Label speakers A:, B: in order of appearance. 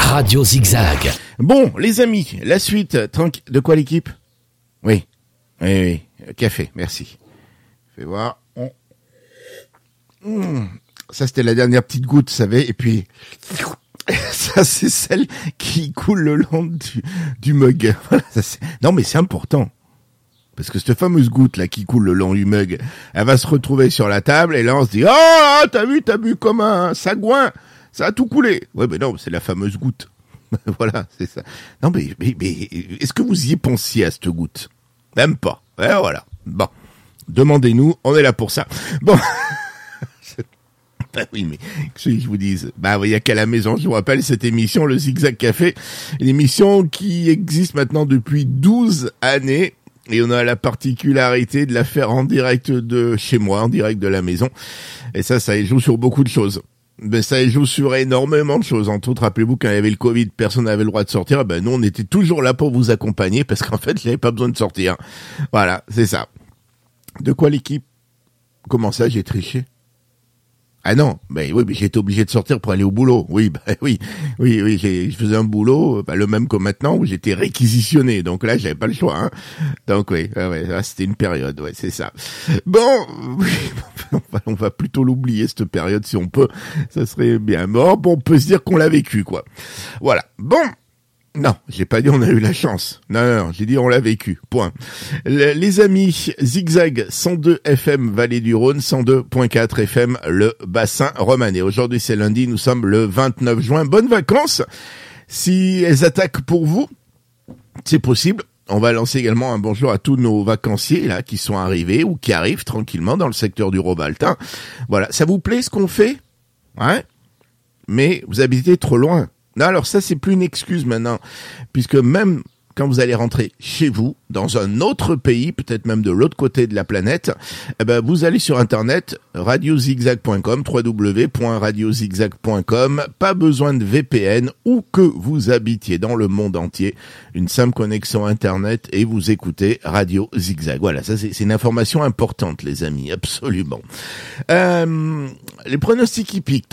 A: Radio Zigzag.
B: Bon, les amis, la suite. De quoi l'équipe ? Oui. Café, merci. Fais voir. Ça, c'était la dernière petite goutte, vous savez. Et puis, ça, c'est celle qui coule le long du mug. Voilà, non, mais c'est important. Parce que cette fameuse goutte là qui coule le long du mug, elle va se retrouver sur la table et là on se dit « Oh, t'as bu comme un sagouin, ça a tout coulé !» Ouais, mais non, c'est la fameuse goutte. Voilà, c'est ça. Non, mais est-ce que vous y pensiez à cette goutte ? Même pas. Ouais, voilà. Bon, demandez-nous, on est là pour ça. Bon. Bah oui, mais que je vous dise, il y a qu'à la maison, je vous rappelle cette émission, le Zigzag Café, une émission qui existe maintenant depuis 12 années. Et on a la particularité de la faire en direct de chez moi, en direct de la maison. Et ça joue sur beaucoup de choses. Ben, ça joue sur énormément de choses. Entre autres, rappelez-vous, quand il y avait le Covid, personne n'avait le droit de sortir. Ben, nous, on était toujours là pour vous accompagner parce qu'en fait, il n'y avait pas besoin de sortir. Voilà, c'est ça. De quoi l'équipe ? Comment ça, j'ai triché ? Ah non, oui, mais j'étais obligé de sortir pour aller au boulot. Oui, je faisais un boulot, le même que maintenant, où j'étais réquisitionné. Donc là, j'avais pas le choix, hein. Donc oui, c'était une période, ouais, c'est ça. Bon, on va plutôt l'oublier, cette période, si on peut. Ça serait bien. Bon, on peut se dire qu'on l'a vécu, quoi. Voilà. Bon. Non, j'ai pas dit on a eu la chance. Non, j'ai dit on l'a vécu. Point. Les amis, Zigzag 102 FM Vallée du Rhône, 102.4 FM le bassin romanais. Aujourd'hui c'est lundi, nous sommes le 29 juin. Bonnes vacances. Si elles attaquent pour vous, c'est possible. On va lancer également un bonjour à tous nos vacanciers là qui sont arrivés ou qui arrivent tranquillement dans le secteur du Robaltin. Voilà, ça vous plaît ce qu'on fait ? Ouais. Mais vous habitez trop loin. Non, alors ça, c'est plus une excuse maintenant, puisque même quand vous allez rentrer chez vous, dans un autre pays, peut-être même de l'autre côté de la planète, vous allez sur Internet, radiozigzag.com, www.radiozigzag.com, pas besoin de VPN, où que vous habitiez dans le monde entier, une simple connexion Internet et vous écoutez Radio Zigzag. Voilà, ça c'est une information importante, les amis, absolument. Les pronostics hippiques.